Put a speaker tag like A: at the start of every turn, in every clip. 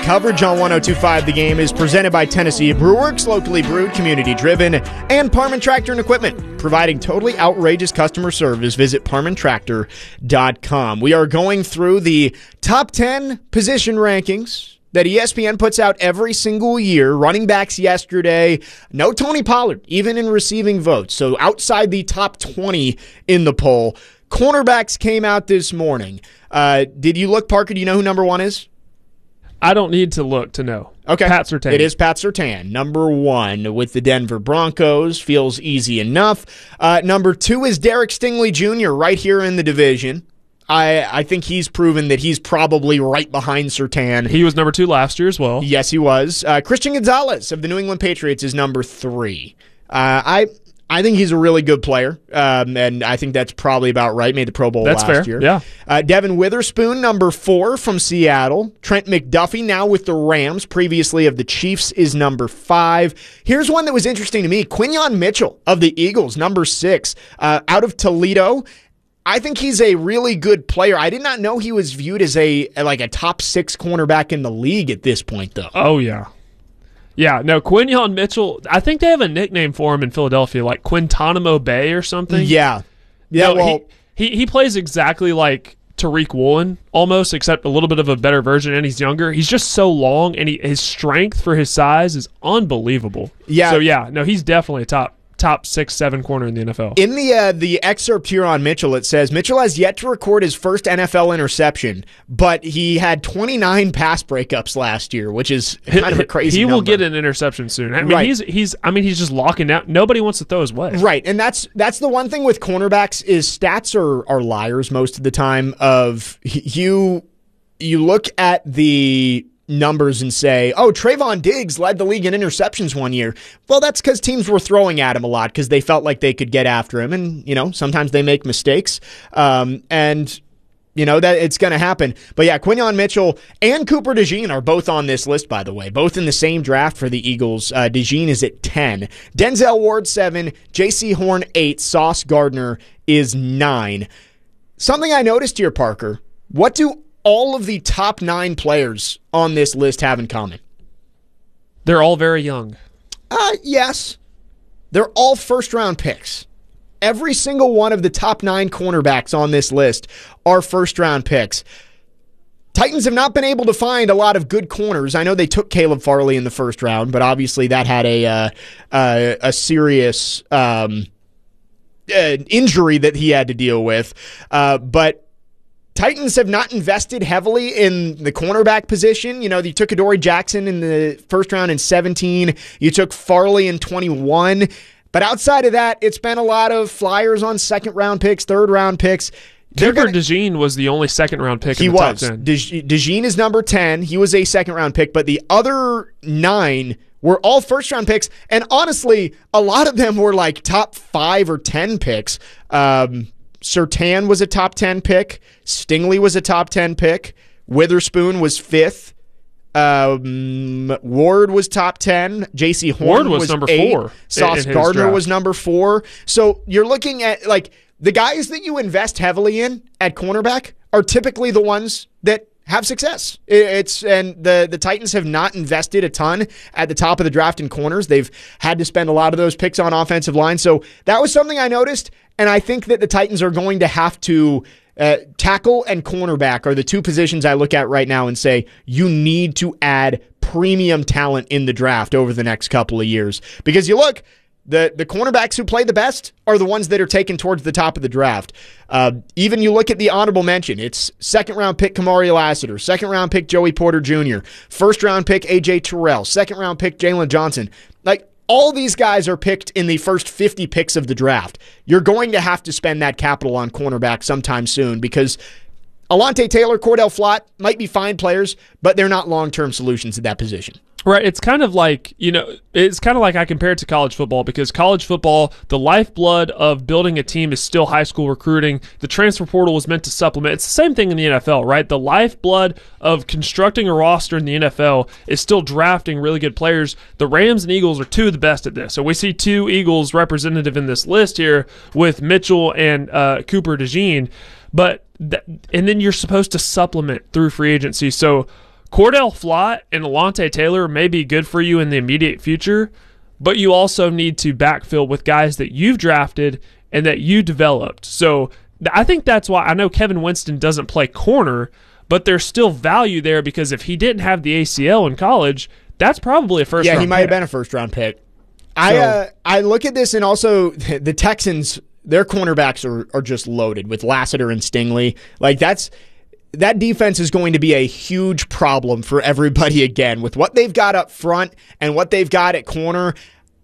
A: Coverage on 102.5 The Game is presented by Tennessee Brewworks, locally brewed, community-driven, and Parman Tractor and Equipment, providing totally outrageous customer service. Visit ParmanTractor.com. We are going through the top 10 position rankings that ESPN puts out every single year. Running backs yesterday, no Tony Pollard, even in receiving votes, so outside the top 20 in the poll. Cornerbacks came out this morning. Did you look, Parker? Do you know who number one is?
B: I don't need to look to know.
A: Okay.
B: Pat Surtain.
A: It is Pat Surtain. Number one with the Denver Broncos. Feels easy enough. Number two is Derek Stingley Jr. right here in the division. I think he's proven that he's probably right behind Surtain.
B: He was number two last year as well.
A: Yes, he was. Christian Gonzalez of the New England Patriots is number three. I think he's a really good player, and I think that's probably about right. Made the Pro Bowl last year.
B: Yeah.
A: Devin Witherspoon, number 4 from Seattle. Trent McDuffie, now with the Rams, previously of the Chiefs, is number 5. Here's one that was interesting to me. Quinyon Mitchell of the Eagles, number 6, out of Toledo. I think he's a really good player. I did not know he was viewed as a top 6 cornerback in the league at this point, though.
B: Oh, yeah. Yeah, no, Quinyon Mitchell, I think they have a nickname for him in Philadelphia, like Quintanamo Bay or something.
A: Yeah. Yeah,
B: no,
A: well,
B: he plays exactly like Tariq Woolen, almost, except a little bit of a better version, and he's younger. He's just so long, and his strength for his size is unbelievable.
A: Yeah.
B: So, yeah, no, he's definitely a top 6-7 corner in the NFL.
A: In the excerpt here on Mitchell, it says, Mitchell has yet to record his first NFL interception, but he had 29 pass breakups last year, which is kind of a crazy
B: He
A: number.
B: will get an interception soon. I mean,
A: Right.
B: he's just locking down. Nobody wants to throw his way.
A: Right, and that's the one thing with cornerbacks is stats are liars most of the time. Of you look at the numbers and say, oh, Trayvon Diggs led the league in interceptions one year. Well, that's because teams were throwing at him a lot because they felt like they could get after him, and sometimes they make mistakes, and that it's going to happen. But yeah, Quinyon Mitchell and Cooper DeJean are both on this list, by the way, both in the same draft for the Eagles. DeJean is at 10, Denzel Ward 7, J.C. Horn 8, Sauce Gardner is 9. Something I noticed here, Parker. What do all of the top 9 players on this list have in common?
B: They're all very young.
A: Yes. They're all first-round picks. Every single one of the top 9 cornerbacks on this list are first-round picks. Titans have not been able to find a lot of good corners. I know they took Caleb Farley in the first round, but obviously that had a serious injury that he had to deal with. But Titans have not invested heavily in the cornerback position. You took Adoree Jackson in the first round in 17. You took Farley in 21. But outside of that, it's been a lot of flyers on second-round picks, third-round picks.
B: Cooper DeJean was the only second-round pick in the top 10.
A: DeJean is number 10. He was a second-round pick, but the other 9 were all first-round picks. And honestly, a lot of them were like top 5 or 10 picks. Surtain was a top 10 pick. Stingley was a top 10 pick. Witherspoon was 5th. Ward was top 10. J.C. Horn was number 8. 4. Sauce Gardner was number 4. So you're looking at the guys that you invest heavily in at cornerback are typically the ones that have success. And the Titans have not invested a ton at the top of the draft in corners. They've had to spend a lot of those picks on offensive line. So that was something I noticed, and I think that the Titans are going to have to tackle and cornerback are the 2 positions I look at right now and say you need to add premium talent in the draft over the next couple of years. Because you look, the cornerbacks who play the best are the ones that are taken towards the top of the draft. Even you look at the honorable mention, it's second-round pick Kamari Lassiter, second-round pick Joey Porter Jr., first-round pick A.J. Terrell, second-round pick Jalen Johnson. All these guys are picked in the first 50 picks of the draft. You're going to have to spend that capital on cornerback sometime soon because Alontae Taylor, Cordell Flott might be fine players, but they're not long-term solutions at that position.
B: Right. It's kind of like, I compare it to college football because college football, the lifeblood of building a team is still high school recruiting. The transfer portal was meant to supplement. It's the same thing in the NFL, right? The lifeblood of constructing a roster in the NFL is still drafting really good players. The Rams and Eagles are 2 of the best at this. So we see 2 Eagles representative in this list here with Mitchell and Cooper DeJean. And then you're supposed to supplement through free agency. So Cordell Flott and Alontae Taylor may be good for you in the immediate future, but you also need to backfill with guys that you've drafted and that you developed. So I think that's why I know Kevin Winston doesn't play corner, but there's still value there because if he didn't have the ACL in college, that's probably a first round pick.
A: Yeah, he might have been a first-round pick. I look at this, and also the Texans, their cornerbacks are just loaded with Lassiter and Stingley. Like, that defense is going to be a huge problem for everybody again with what they've got up front and what they've got at corner.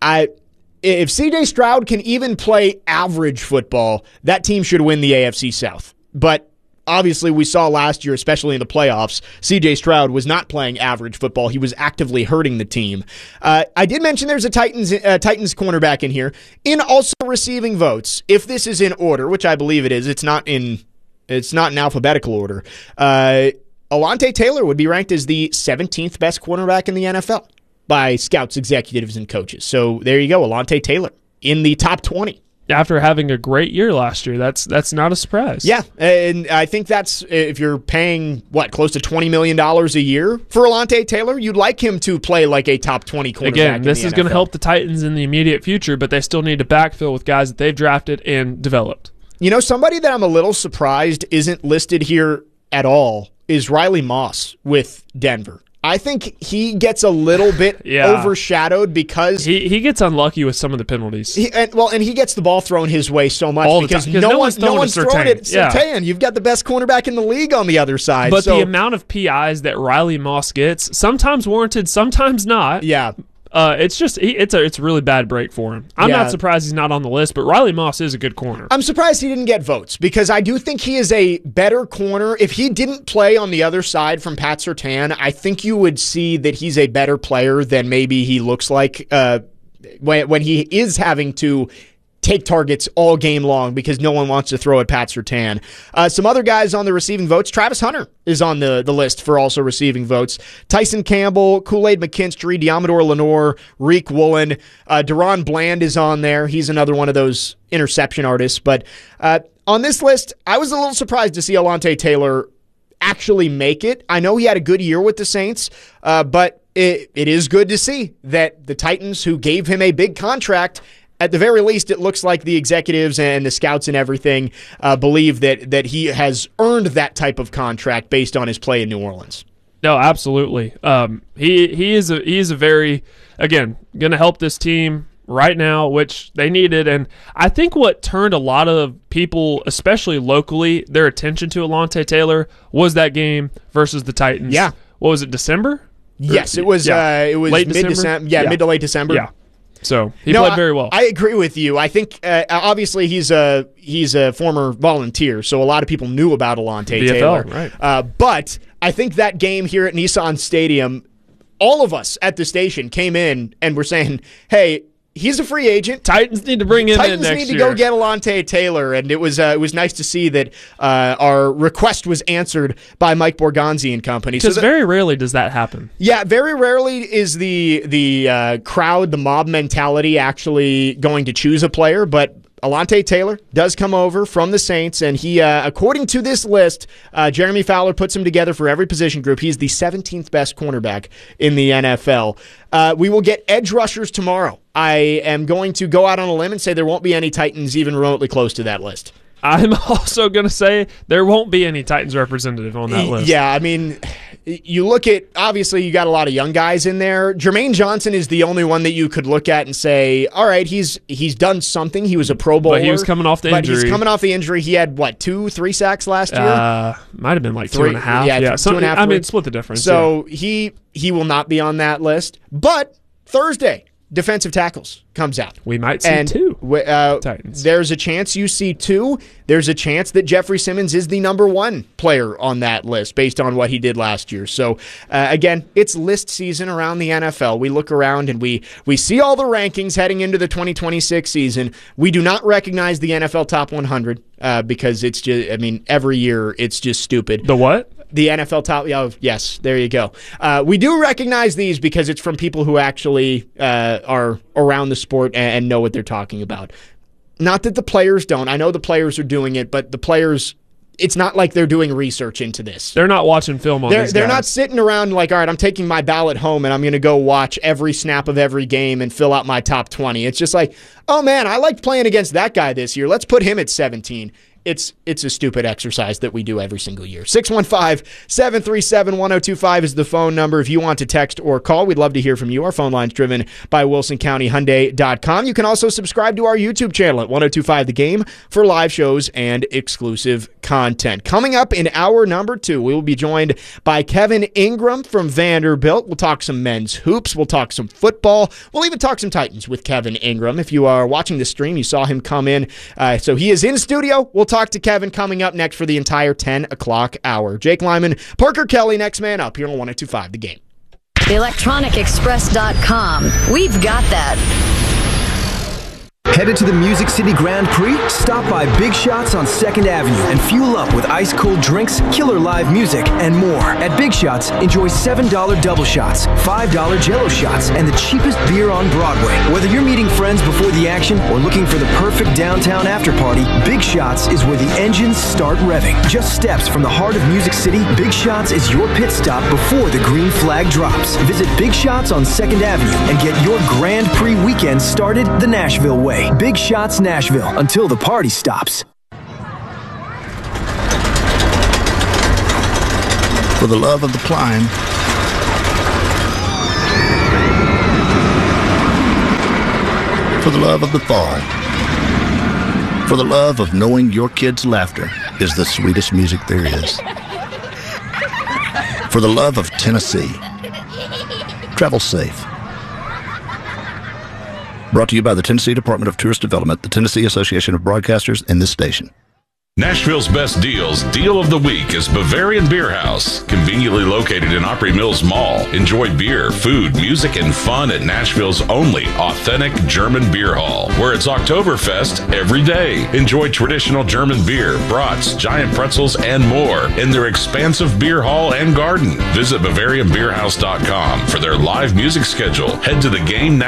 A: If C.J. Stroud can even play average football, that team should win the AFC South. But obviously, we saw last year, especially in the playoffs, C.J. Stroud was not playing average football. He was actively hurting the team. I did mention there's a Titans cornerback in here. In also receiving votes, if this is in order, which I believe it is, it's not in alphabetical order. Alontae Taylor would be ranked as the 17th best cornerback in the NFL by scouts, executives, and coaches. So there you go, Alontae Taylor in the top 20.
B: After having a great year last year, that's not a surprise.
A: Yeah, and I think that's, if you're paying, close to $20 million a year for Alontae Taylor, you'd like him to play like a top 20 cornerback.
B: Again, this is going to help the Titans in the immediate future, but they still need to backfill with guys that they've drafted and developed.
A: You know, somebody that I'm a little surprised isn't listed here at all is Riley Moss with Denver. I think he gets a little bit overshadowed because
B: he gets unlucky with some of the penalties.
A: And he gets the ball thrown his way so much because no one's throwing it. Surtain, you've got the best cornerback in the league on the other side.
B: But the amount of PIs that Riley Moss gets, sometimes warranted, sometimes not.
A: Yeah.
B: It's a really bad break for him. I'm not surprised he's not on the list, but Riley Moss is a good corner.
A: I'm surprised he didn't get votes because I do think he is a better corner. If he didn't play on the other side from Pat Surtain, I think you would see that he's a better player than maybe he looks like when he is having to take targets all game long because no one wants to throw at Pat Surtain. Some other guys on the receiving votes. Travis Hunter is on the list for also receiving votes. Tyson Campbell, Kool-Aid McKinstry, Diamador Lenore, Reek Woolen. Deron Bland is on there. He's another one of those interception artists. But on this list, I was a little surprised to see Alontae Taylor actually make it. I know he had a good year with the Saints, but it is good to see that the Titans, who gave him a big contract, at the very least, it looks like the executives and the scouts and everything believe that he has earned that type of contract based on his play in New Orleans.
B: No, absolutely. He is a very, again, going to help this team right now, which they needed. And I think what turned a lot of people, especially locally, their attention to Alontae Taylor was that game versus the Titans.
A: Yeah.
B: What was it, December?
A: Yes, it was. It was
B: mid-December.
A: Mid to late December.
B: Yeah. So he played very well.
A: I agree with you. I think obviously he's a former volunteer, so a lot of people knew about Alontae Taylor.
B: Right.
A: But I think that game here at Nissan Stadium, all of us at the station came in and were saying, "Hey, he's a free agent.
B: Titans need to bring him in next year.
A: Titans need to go get Alontae Taylor," and it was nice to see that our request was answered by Mike Borgonzi and company.
B: Because very rarely does that happen.
A: Yeah, very rarely is the crowd, the mob mentality actually going to choose a player, but Alontae Taylor does come over from the Saints, and he, according to this list, Jeremy Fowler puts him together for every position group. He's the 17th best cornerback in the NFL. We will get edge rushers tomorrow. I am going to go out on a limb and say there won't be any Titans even remotely close to that list.
B: I'm also going to say there won't be any Titans representative on that list.
A: Yeah, I mean, you look at, obviously, you got a lot of young guys in there. Jermaine Johnson is the only one that you could look at and say, all right, he's done something. He was a Pro Bowler.
B: But he was coming off the injury.
A: But he's coming off the injury. He had, 2-3 sacks last year?
B: Might have been like 2.5.
A: Yeah, 2.5.
B: I mean, split the difference.
A: So he will not be on that list. But Thursday, defensive tackles comes out.
B: We might see two Titans.
A: There's a chance you see two. There's a chance that Jeffrey Simmons is the number one player on that list based on what he did last year. So, again, it's list season around the NFL. We look around and we see all the rankings heading into the 2026 season. We do not recognize the NFL Top 100 because it's just, every year it's just stupid.
B: The what?
A: The NFL top, yes, there you go. We do recognize these because it's from people who actually are around the sport and know what they're talking about. Not that the players don't. I know the players are doing it, but the players, it's not like they're doing research into this.
B: They're not watching film on these guys.
A: They're not sitting around like, all right, I'm taking my ballot home and I'm going to go watch every snap of every game and fill out my top 20. It's just like, oh man, I liked playing against that guy this year. Let's put him at 17. It's a stupid exercise that we do every single year. 615-737-1025 is the phone number if you want to text or call. We'd love to hear from you. Our phone line's driven by WilsonCountyHyundai.com. You can also subscribe to our YouTube channel at 1025 The Game for live shows and exclusive content. Coming up in hour number 2, we will be joined by Kevin Ingram from Vanderbilt. We'll talk some men's hoops. We'll talk some football. We'll even talk some Titans with Kevin Ingram. If you are watching the stream, you saw him come in. So he is in studio. We'll talk to Kevin coming up next for the entire 10 o'clock hour. Jake Lyman, Parker Kelly, next man up here on 1025 The Game.
C: ElectronicExpress.com. We've got that.
D: Headed to the Music City Grand Prix? Stop by Big Shots on 2nd Avenue and fuel up with ice-cold drinks, killer live music, and more. At Big Shots, enjoy $7 double shots, $5 Jell-O shots, and the cheapest beer on Broadway. Whether you're meeting friends before the action or looking for the perfect downtown after-party, Big Shots is where the engines start revving. Just steps from the heart of Music City, Big Shots is your pit stop before the green flag drops. Visit Big Shots on 2nd Avenue and get your Grand Prix weekend started the Nashville way. Big Shots Nashville, until the party stops.
E: For the love of the climb, for the love of the fall, for the love of knowing your kids' laughter is the sweetest music there is, for the love of Tennessee. Travel safe. Brought to you by the Tennessee Department of Tourist Development, the Tennessee Association of Broadcasters, and this station.
F: Nashville's best deals. Deal of the week is Bavarian Beer House. Conveniently located in Opry Mills Mall. Enjoy beer, food, music, and fun at Nashville's only authentic German beer hall, where it's Oktoberfest every day. Enjoy traditional German beer, brats, giant pretzels, and more in their expansive beer hall and garden. Visit BavarianBeerHouse.com for their live music schedule. Head to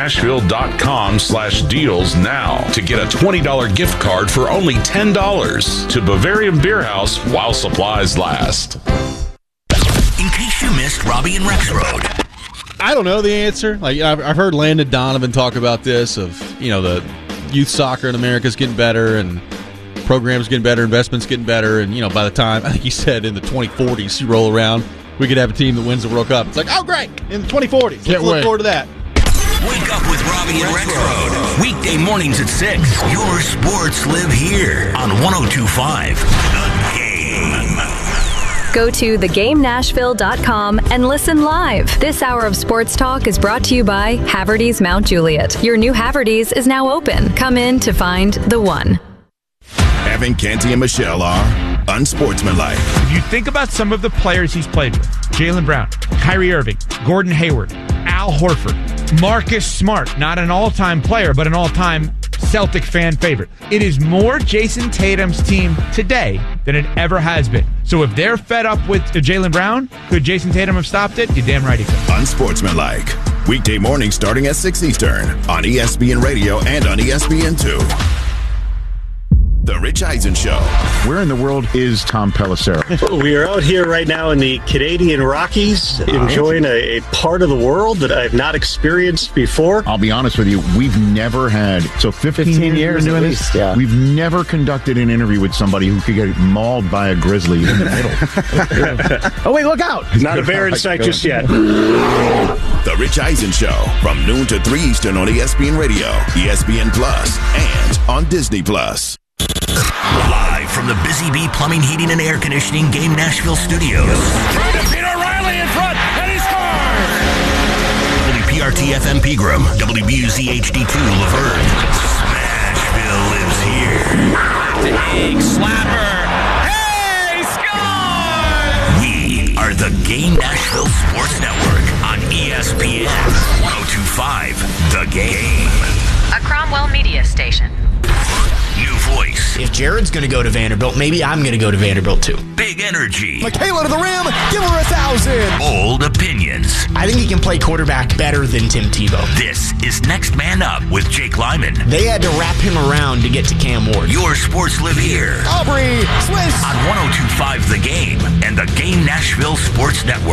F: theGameNashville.com/deals now to get a $20 gift card for only $10 to Bavarian Beer House while supplies last.
G: In case you missed Robbie and Rex Road.
H: I don't know the answer. Like I've heard Landon Donovan talk about this of, the youth soccer in America is getting better and programs getting better, investments getting better, and by the time, I think he said in the 2040s you roll around, we could have a team that wins the World Cup. It's like, oh great, in the 2040s. Let's look forward to that.
G: Wake up with Robbie and Rex Road. Weekday mornings at 6. Your sports live here on 1025 The Game.
C: Go to thegamenashville.com and listen live. This hour of sports talk is brought to you by Haverty's Mount Juliet. Your new Haverty's is now open. Come in to find the one.
I: Evan Canty and Michelle are unsportsmanlike.
J: If you think about some of the players he's played with, Jaylen Brown, Kyrie Irving, Gordon Hayward, Al Horford, Marcus Smart, not an all-time player, but an all-time Celtic fan favorite. It is more Jason Tatum's team today than it ever has been. So if they're fed up with Jaylen Brown, could Jason Tatum have stopped it? You're damn right he could.
I: Unsportsmanlike. Weekday morning starting at 6 Eastern on ESPN Radio and on ESPN2. The Rich Eisen Show.
K: Where in the world is Tom Pelissero?
L: We are out here right now in the Canadian Rockies, enjoying a part of the world that I've not experienced before.
K: I'll be honest with you, we've never had, 15 years doing this, we've never conducted an interview with somebody who could get mauled by a grizzly in the middle. Oh, wait, look out!
L: Not a bear in sight just yet.
I: The Rich Eisen Show, from noon to 3 Eastern on ESPN Radio, ESPN Plus, and on Disney Plus.
G: Live from the Busy Bee Plumbing, Heating, and Air Conditioning Game Nashville studios.
M: Peter Riley in front, and he scores!
G: WPRT FM Pegram, WBUZ HD2 Laverne. Smashville lives here.
M: Big slapper. Hey, score!
G: We are the Game Nashville Sports Network on ESPN 1025 The Game.
N: A Cromwell Media Station.
G: new voice.
A: If Jared's going to go to Vanderbilt, maybe I'm going to go to Vanderbilt too.
G: Big energy.
M: Michaela to the rim, give her 1,000.
G: Bold opinions.
A: I think he can play quarterback better than Tim Tebow.
G: This is Next Man Up with Jake Lyman.
A: They had to wrap him around to get to Cam Ward.
G: Your sports live here.
M: Aubrey Swiss.
G: On 102.5 The Game and the Game Nashville Sports Network.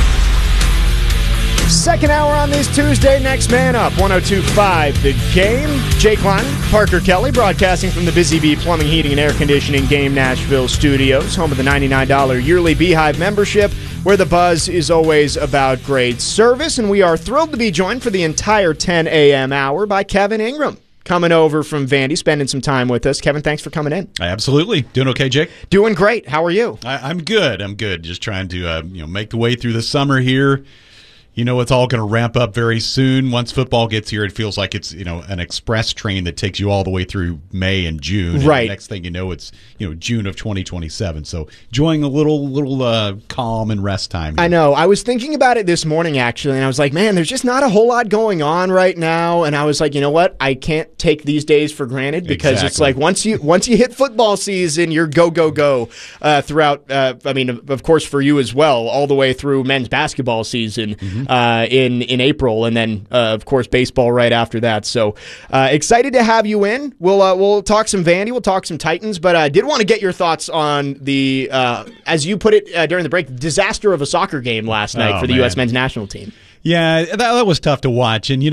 A: Second hour on this Tuesday, Next Man Up, 102.5 The Game. Jake Lyman, Parker Kelly, broadcasting from the Busy Bee Plumbing, Heating, and Air Conditioning Game Nashville Studios, home of the $99 yearly Beehive membership, where the buzz is always about great service. And we are thrilled to be joined for the entire 10 a.m. hour by Kevin Ingram, coming over from Vandy, spending some time with us. Kevin, thanks for coming in.
H: Absolutely. Doing okay, Jake?
A: Doing great. How are you?
H: I'm good. Just trying to make the way through the summer here. You know, it's all going to ramp up very soon. Once football gets here, it feels like it's, an express train that takes you all the way through May and June.
A: Right.
H: And the next thing you know, it's, June of 2027. So enjoying a little calm and rest time here.
A: I know. I was thinking about it this morning, actually, and I was like, man, there's just not a whole lot going on right now. And I was like, you know what? I can't take these days for granted because It's like once you hit football season, you're go throughout, of course, for you as well, all the way through men's basketball season. Mm-hmm. In April, and then of course baseball right after that. So excited to have you in. We'll talk some Vandy, we'll talk some Titans, but I did want to get your thoughts on the as you put it during the break, disaster of a soccer game last night for the U.S. men's national team.
H: Yeah, that was tough to watch, and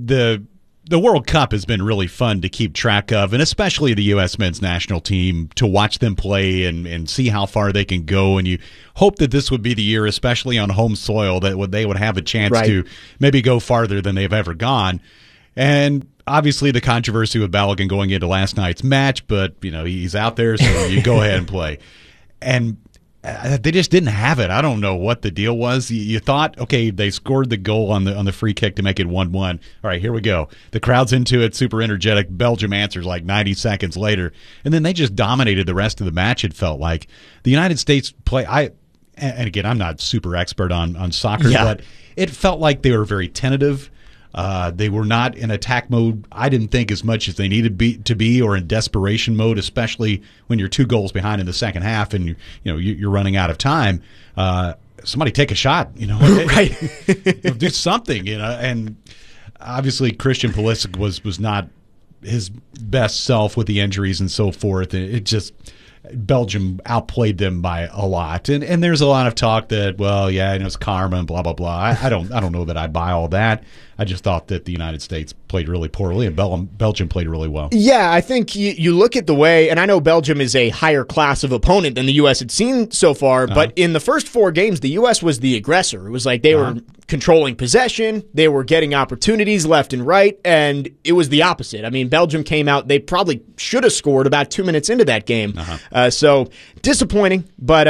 H: the World Cup has been really fun to keep track of, and especially the U.S. men's national team, to watch them play and see how far they can go. And you hope that this would be the year, especially on home soil, that they would have a chance to maybe go farther than they've ever gone. And obviously the controversy with Balogun going into last night's match, but he's out there, so you go ahead and play. And they just didn't have it. I don't know what the deal was. You thought, okay, they scored the goal on the free kick to make it 1-1. All right, here we go. The crowd's into it, super energetic. Belgium answers like 90 seconds later. And then they just dominated the rest of the match, it felt like. The United States play, and again, I'm not super expert on soccer, but it felt like they were very tentative. They were not in attack mode, I didn't think, as much as they needed to be, or in desperation mode, especially when you're 2 goals behind in the second half and you're running out of time. Somebody take a shot,
A: right?
H: Do something, And obviously, Christian Pulisic was not his best self with the injuries and so forth. It just Belgium outplayed them by a lot, and there's a lot of talk that it's karma and blah blah blah. I don't know that I buy all that. I just thought that the United States played really poorly and Belgium played really well.
A: Yeah, I think you look at the way, and I know Belgium is a higher class of opponent than the U.S. had seen so far, but in the first 4 games, the U.S. was the aggressor. It was like they were controlling possession, they were getting opportunities left and right, and it was the opposite. I mean, Belgium came out, they probably should have scored about 2 minutes into that game. So disappointing, but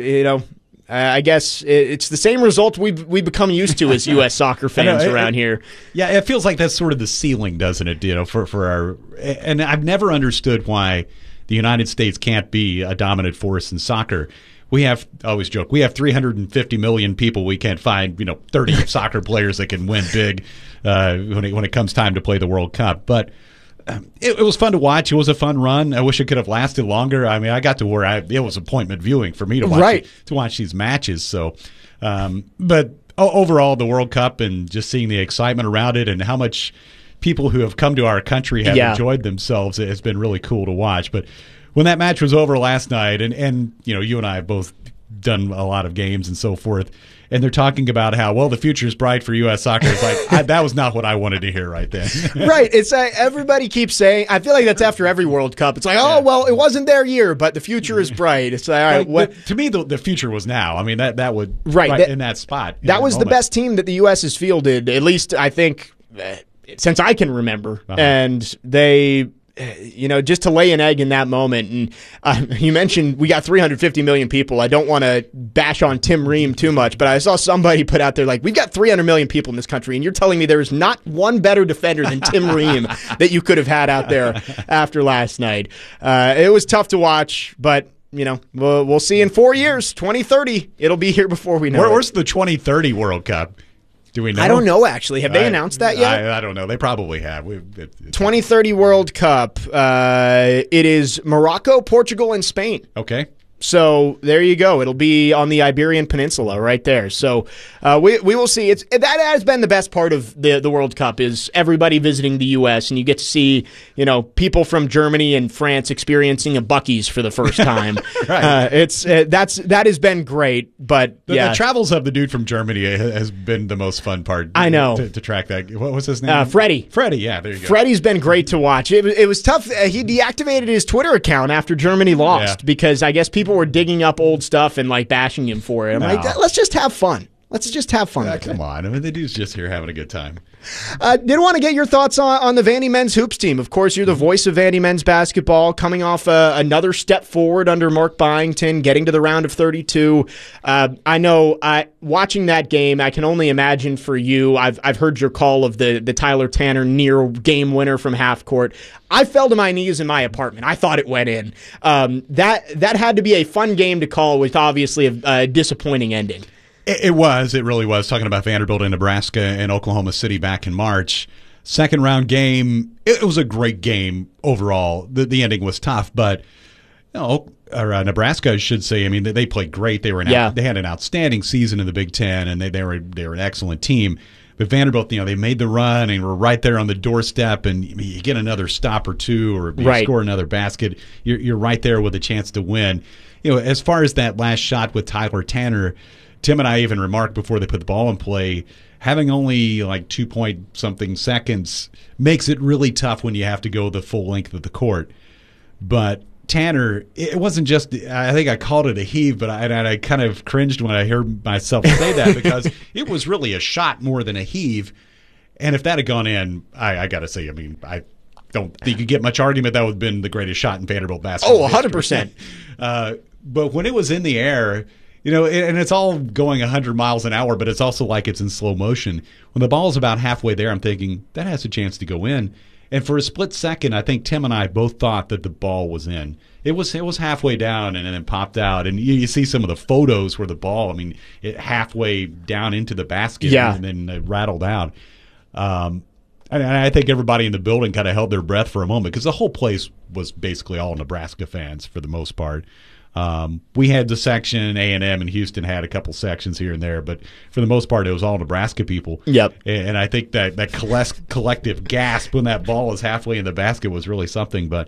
A: I guess it's the same result we've become used to as U.S. soccer fans around here.
H: Yeah, it feels like that's sort of the ceiling, doesn't it? For our, and I've never understood why the United States can't be a dominant force in soccer. I always joke, we have 350 million people. We can't find 30 soccer players that can win big when it comes time to play the World Cup. But it was fun to watch. It was a fun run. I wish it could have lasted longer. I mean, I got to where it was appointment viewing for me to watch these matches. So, but overall, the World Cup and just seeing the excitement around it and how much people who have come to our country have enjoyed themselves, it has been really cool to watch. But when that match was over last night, and you and I have both done a lot of games and so forth, and they're talking about how, the future is bright for U.S. soccer. It's like, that was not what I wanted to hear right then.
A: Right. It's everybody keeps saying, I feel like that's after every World Cup. It's like, it wasn't their year, but the future is bright. It's like, all right. What?
H: To me, the future was now. I mean, that would in that spot.
A: That was the best team that the U.S. has fielded, at least I think, since I can remember. And they... just to lay an egg in that moment. And you mentioned we got 350 million people. I don't want to bash on Tim Ream too much, but I saw somebody put out there like, we've got 300 million people in this country, and you're telling me there is not one better defender than Tim Ream that you could have had out there after last night. It was tough to watch, but we'll see in 4 years, 2030, it'll be here before we know it.
H: Where's the 2030 World Cup?
N: Do we know?
A: I don't know, actually. Have they announced that yet?
N: I don't know. They probably have.
A: 2030 World Cup. It is Morocco, Portugal, and Spain.
N: Okay.
A: So there you go. It'll be on the Iberian Peninsula right there. So we will see. That has been the best part of the World Cup is everybody visiting the U.S. and you get to see people from Germany and France experiencing a Buc-ee's for the first time.
N: Right.
A: That has been great. But
N: the travels of the dude from Germany has been the most fun part.
A: I know
N: to track that. What was his name?
A: Freddie.
N: Freddie. Yeah, there you go.
A: Freddie's been great to watch. It was tough. He deactivated his Twitter account after Germany lost because I guess people were digging up old stuff and bashing him for it. I'm like, let's just have fun. Let's just have fun.
N: Come on. I mean, the dude's just here having a good time.
A: Did want to get your thoughts on the Vandy men's hoops team. Of course, you're the voice of Vandy men's basketball, coming off another step forward under Mark Byington, getting to the round of 32. I know watching that game, I can only imagine for you. I've heard your call of the Tyler Tanner near game winner from half court. I fell to my knees in my apartment. I thought it went in. That had to be a fun game to call with obviously a disappointing ending.
N: It was. It really was. Talking about Vanderbilt and Nebraska and Oklahoma City back in March. Second round game, it was a great game overall. The ending was tough, but Nebraska, I should say, I mean, they played great. They had an outstanding season in the Big Ten, and they were an excellent team. But Vanderbilt, they made the run and were right there on the doorstep, and you get another stop or two or you score another basket, you're right there with a chance to win. As far as that last shot with Tyler Tanner, Tim and I even remarked before they put the ball in play, having only like 2-point-something seconds makes it really tough when you have to go the full length of the court. But Tanner, it wasn't just, I think I called it a heave, but I kind of cringed when I heard myself say that because it was really a shot more than a heave. And if that had gone in, I got to say, I mean, I don't think you get much argument that would have been the greatest shot in Vanderbilt basketball.
A: Oh, 100%.
N: But when it was in the air, and it's all going 100 miles an hour, but it's also like it's in slow motion. When the ball's about halfway there, I'm thinking, that has a chance to go in. And for a split second, I think Tim and I both thought that the ball was in. It was halfway down and then it popped out. And you see some of the photos where the ball, I mean, it halfway down into the basket and then it rattled out. And I think everybody in the building kind of held their breath for a moment because the whole place was basically all Nebraska fans for the most part. We had the section, A&M and Houston had a couple sections here and there, but for the most part, it was all Nebraska people.
A: Yep.
N: And I think that collective gasp when that ball is halfway in the basket was really something. But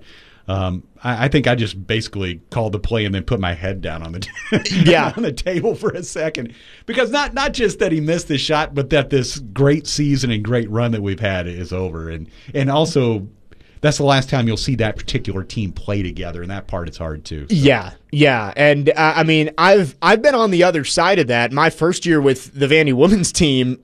N: I think I just basically called the play and then put my head down on the on the table for a second because not just that he missed the shot, but that this great season and great run that we've had is over, and also. That's the last time you'll see that particular team play together, and that part is hard too. So.
A: Yeah, and I mean, I've been on the other side of that. My first year with the Vandy women's team,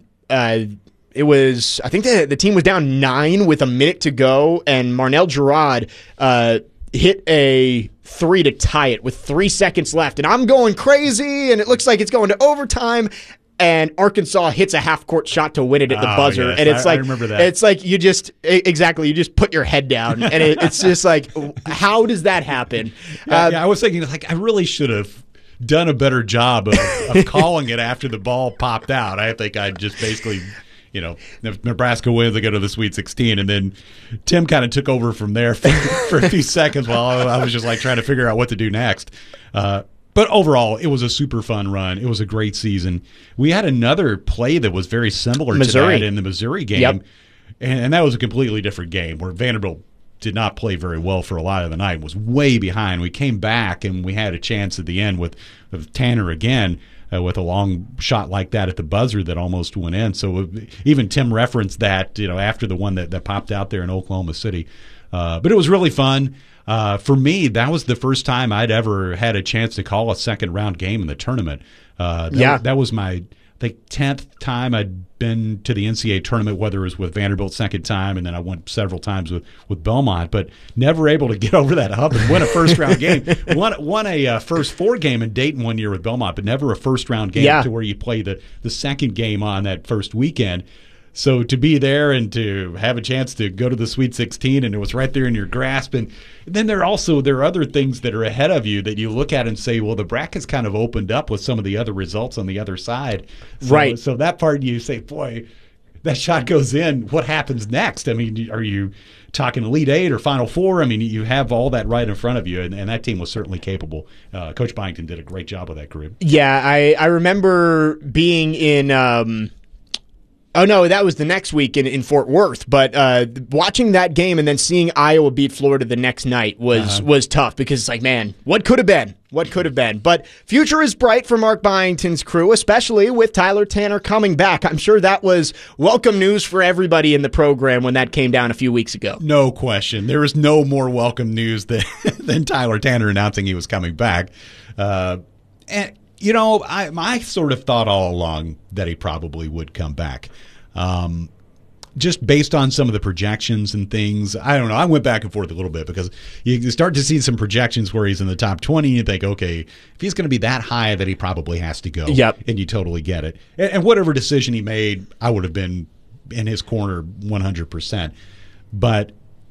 A: it was I think the team was down 9 with a minute to go, and Marnell Girard hit a 3 to tie it with 3 seconds left, and I'm going crazy, and it looks like it's going to overtime. And Arkansas hits a half-court shot to win it at the buzzer,
N: yes.
A: and it's like
N: I remember that.
A: It's like you just put your head down, and it's just like, how does that happen?
N: I was thinking I really should have done a better job of calling it after the ball popped out. I think I just basically, if Nebraska wins, they go to the Sweet 16, and then Tim kind of took over from there for a few seconds while I was just trying to figure out what to do next. But overall, it was a super fun run. It was a great season. We had another play that was very similar to that in the Missouri game, and that was a completely different game where Vanderbilt did not play very well for a lot of the night, was way behind. We came back, and we had a chance at the end with Tanner again with a long shot like that at the buzzer that almost went in. So even Tim referenced that after the one that popped out there in Oklahoma City. But it was really fun. For me, that was the first time I'd ever had a chance to call a second-round game in the tournament. That was my, 10th time I'd been to the NCAA tournament, whether it was with Vanderbilt second time, and then I went several times with Belmont, but never able to get over that hump and win a first-round game. Won a first 4 game in Dayton one year with Belmont, but never a first-round game to where you play the second game on that first weekend. So to be there and to have a chance to go to the Sweet 16, and it was right there in your grasp. And then there are other things that are ahead of you that you look at and say, well, the bracket's kind of opened up with some of the other results on the other side.
A: Right.
N: So that part you say, boy, that shot goes in. What happens next? I mean, are you talking Elite Eight or Final Four? I mean, you have all that right in front of you, and that team was certainly capable. Coach Byington did a great job with that group.
A: Yeah, I remember being in oh, no, that was the next week in Fort Worth. But watching that game and then seeing Iowa beat Florida the next night was tough because it's like, man, what could have been? What could have been? But future is bright for Mark Byington's crew, especially with Tyler Tanner coming back. I'm sure that was welcome news for everybody in the program when that came down a few weeks ago.
N: No question. There was no more welcome news than Tyler Tanner announcing he was coming back. And you know, I sort of thought all along that he probably would come back. Just based on some of the projections and things, I don't know. I went back and forth a little bit because you start to see some projections where he's in the top 20 and you think, okay, if he's going to be that high, that he probably has to go.
A: Yep.
N: And you totally get it. And whatever decision he made, I would have been in his corner 100%. But,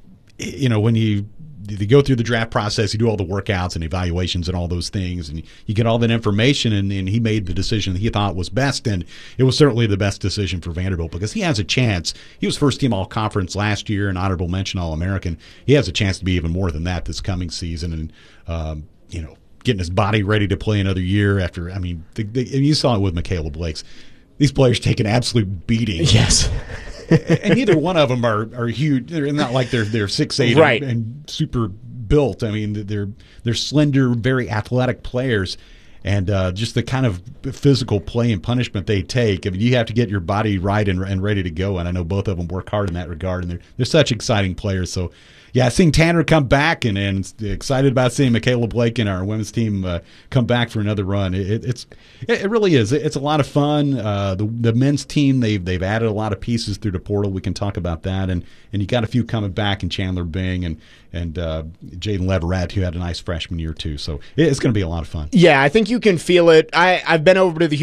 N: you know, when you go through the draft process, you do all the workouts and evaluations and all those things, and you get all that information, and he made the decision that he thought was best, and it was certainly the best decision for Vanderbilt because he has a chance. He was first-team All-Conference last year and honorable mention All-American. He has a chance to be even more than that this coming season, and you know, getting his body ready to play another year after. I mean, you saw it with Michaela Blakes. These players take an absolute beating.
A: Yes.
N: And neither one of them are huge. They're not like they're 6'8"
A: right.
N: and super built. I mean, they're slender, very athletic players, and just the kind of physical play and punishment they take. I mean, you have to get your body right and ready to go. And I know both of them work hard in that regard, and they're such exciting players. So, yeah, seeing Tanner come back and excited about seeing Michaela Blake and our women's team come back for another run. It really is. It's a lot of fun. The men's team, they've added a lot of pieces through the portal. We can talk about that. And you got a few coming back in Chandler Bing and Jaden Leverett, who had a nice freshman year too. So it's going to be a lot of fun.
A: Yeah, I think you can feel it. I've been over to the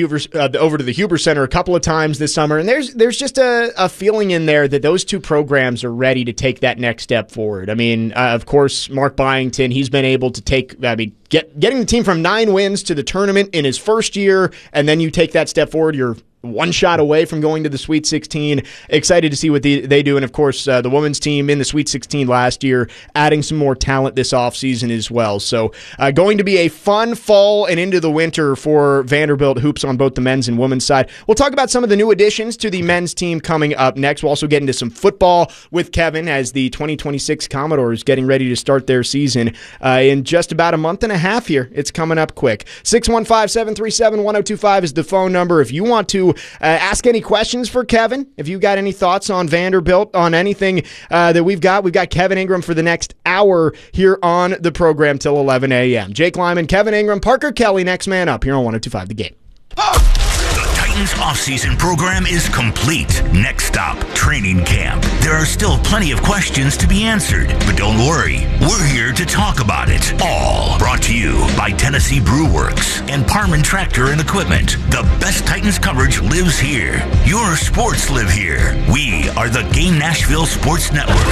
A: Huber Center a couple of times this summer, and there's just a feeling in there that those two programs are ready to take that next step forward. I mean, of course, Mark Byington, he's been able to getting the team from 9 wins to the tournament in his first year, and then you take that step forward, you're one shot away from going to the Sweet 16. Excited to see what they do. And, of course, the women's team in the Sweet 16 last year, adding some more talent this offseason as well. So going to be a fun fall and into the winter for Vanderbilt hoops on both the men's and women's side. We'll talk about some of the new additions to the men's team coming up next. We'll also get into some football with Kevin as the 2026 Commodores getting ready to start their season in just about a month and a half here. It's coming up quick. 615-737-1025 is the phone number. If you want to ask any questions for Kevin, if you got any thoughts on Vanderbilt, on anything that we've got Kevin Ingram for the next hour here on the program till 11 a.m. Jake Lyman, Kevin Ingram, Parker Kelly, next man up here on 102.5 The Game.
G: Titans off-season program is complete. Next stop, training camp. There are still plenty of questions to be answered, but don't worry. We're here to talk about it all. Brought to you by Tennessee Brew Works and Parman Tractor and Equipment. The best Titans coverage lives here. Your sports live here. We are the Game Nashville Sports Network.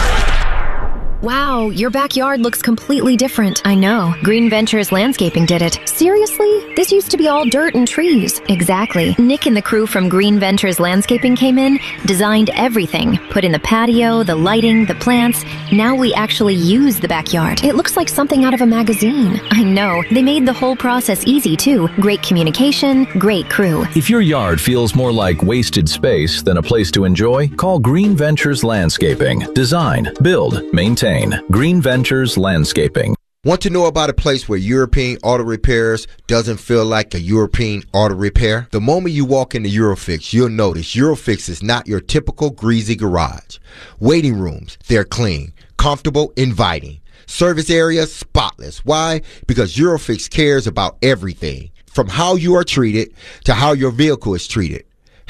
O: Wow, your backyard looks completely different. I know. Green Ventures Landscaping did it. Seriously? This used to be all dirt and trees. Exactly. Nick and the crew from Green Ventures Landscaping came in, designed everything, put in the patio, the lighting, the plants. Now we actually use the backyard. It looks like something out of a magazine. I know. They made the whole process easy, too. Great communication, great crew.
P: If your yard feels more like wasted space than a place to enjoy, call Green Ventures Landscaping. Design, build, maintain. Green Ventures Landscaping.
Q: Want to know about a place where European Auto Repairs doesn't feel like a European auto repair? The moment you walk into Eurofix, you'll notice Eurofix is not your typical greasy garage. Waiting rooms, they're clean, comfortable, inviting. Service area, spotless. Why? Because Eurofix cares about everything, from how you are treated to how your vehicle is treated.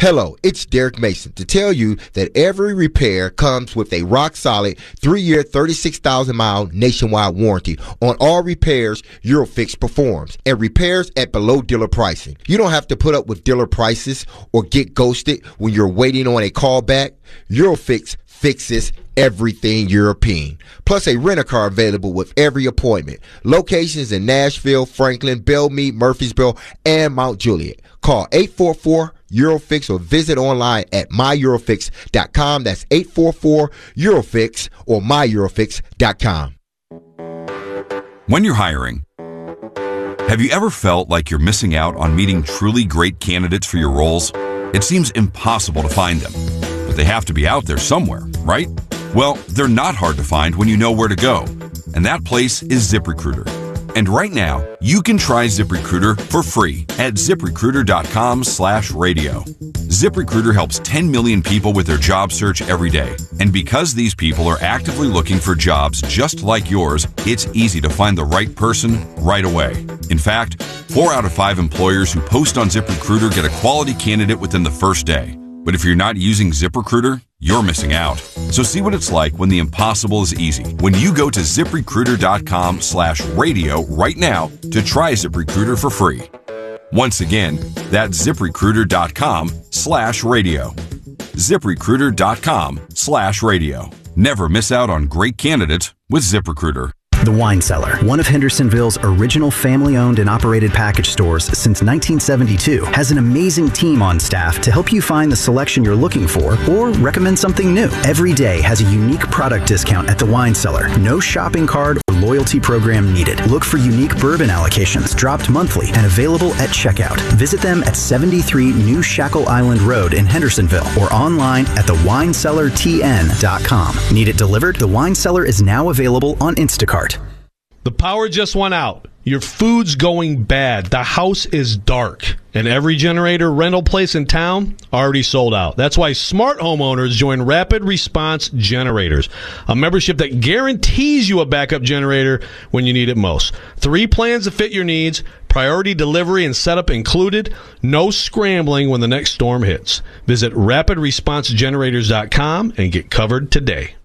Q: Hello, it's Derek Mason to tell you that every repair comes with a rock-solid 3-year, 36,000-mile nationwide warranty on all repairs Eurofix performs, and repairs at below dealer pricing. You don't have to put up with dealer prices or get ghosted when you're waiting on a call back. Eurofix fixes everything European. Plus a rent-a-car available with every appointment. Locations in Nashville, Franklin, Belmead, Murfreesboro, and Mount Juliet. Call 844-EUROFIX or visit online at myEurofix.com. That's 844-EUROFIX or myEurofix.com.
R: When you're hiring, have you ever felt like you're missing out on meeting truly great candidates for your roles? It seems impossible to find them, but they have to be out there somewhere, right? Well, they're not hard to find when you know where to go, and that place is ZipRecruiter. And right now, you can try ZipRecruiter for free at ZipRecruiter.com/radio. ZipRecruiter helps 10 million people with their job search every day. And because these people are actively looking for jobs just like yours, it's easy to find the right person right away. In fact, 4 out of 5 employers who post on ZipRecruiter get a quality candidate within the first day. But if you're not using ZipRecruiter, you're missing out. So see what it's like when the impossible is easy. When you go to ZipRecruiter.com/radio right now to try ZipRecruiter for free. Once again, that's ZipRecruiter.com/radio. ZipRecruiter.com/radio. Never miss out on great candidates with ZipRecruiter.
S: The Wine Cellar, one of Hendersonville's original family-owned and operated package stores since 1972, has an amazing team on staff to help you find the selection you're looking for or recommend something new. Every day has a unique product discount at The Wine Cellar. No shopping card or loyalty program needed. Look for unique bourbon allocations dropped monthly and available at checkout. Visit them at 73 New Shackle Island Road in Hendersonville or online at thewinecellartn.com. Need it delivered? The Wine Cellar is now available on Instacart.
T: The power just went out. Your food's going bad. The house is dark. And every generator rental place in town already sold out. That's why smart homeowners join Rapid Response Generators, a membership that guarantees you a backup generator when you need it most. 3 plans to fit your needs, priority delivery and setup included, no scrambling when the next storm hits. Visit rapidresponsegenerators.com and get covered today.